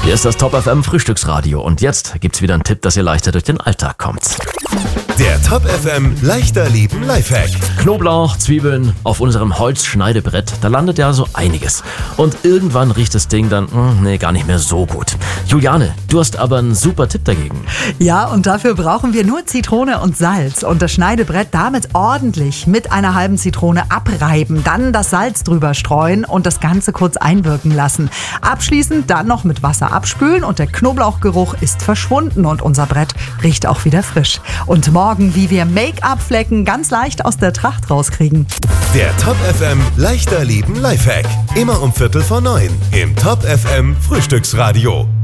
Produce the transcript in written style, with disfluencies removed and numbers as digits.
Hier ist das Top FM Frühstücksradio und jetzt gibt's wieder einen Tipp, dass ihr leichter durch den Alltag kommt. Der Top FM leichter leben Lifehack. Knoblauch, Zwiebeln auf unserem Holzschneidebrett, da landet ja so einiges. Und irgendwann riecht das Ding dann, gar nicht mehr so gut. Juliane, du hast aber einen super Tipp dagegen. Ja, und dafür brauchen wir nur Zitrone und Salz und das Schneidebrett damit ordentlich mit einer halben Zitrone abreiben, dann das Salz drüber streuen und das Ganze kurz einwirken lassen. Abschließend dann noch mit Wasser abspülen und der Knoblauchgeruch ist verschwunden und unser Brett riecht auch wieder frisch. Und morgen, wie wir Make-up-Flecken ganz leicht aus der Tracht rauskriegen. Der Top FM leichter leben Lifehack. Immer um 8:45 im Top FM Frühstücksradio.